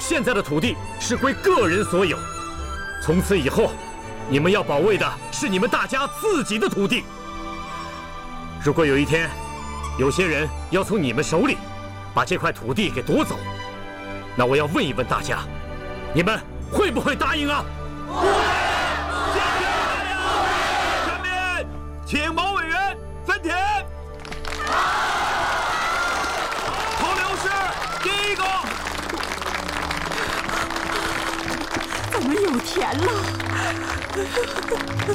现在的土地是归个人所有，从此以后，你们要保卫的是你们大家自己的土地。如果有一天，有些人要从你们手里把这块土地给夺走，那我要问一问大家，你们会不会答应啊？ 会！下面请毛委员分田。投刘氏第一个。 咱们有田了。